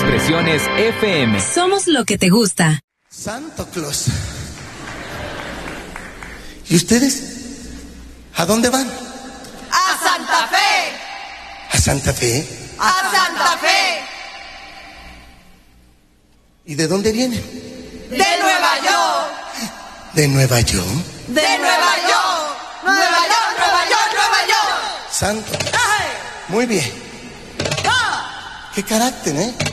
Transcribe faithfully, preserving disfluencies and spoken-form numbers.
Expresiones F M. Somos lo que te gusta. Santo Claus. ¿Y ustedes? ¿A dónde van? ¡A Santa Fe! ¿A Santa Fe? ¡A Santa Fe! ¿Y de dónde vienen? ¡De Nueva York! ¿De Nueva York? ¡De Nueva York! ¡Nueva York, Nueva York, Nueva York! Santo. Muy bien. Qué carácter, ¿eh?